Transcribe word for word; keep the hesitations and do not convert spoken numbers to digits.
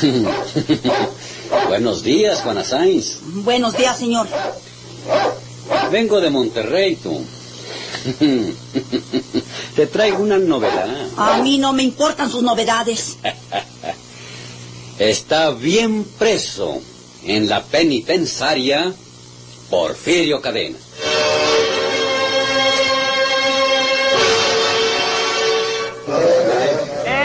Buenos días, Juana Sáenz. Buenos días, señor. Vengo de Monterrey, tú. Te traigo una novedad. A mí no me importan sus novedades. Está bien preso en la penitenciaria Porfirio Cadena.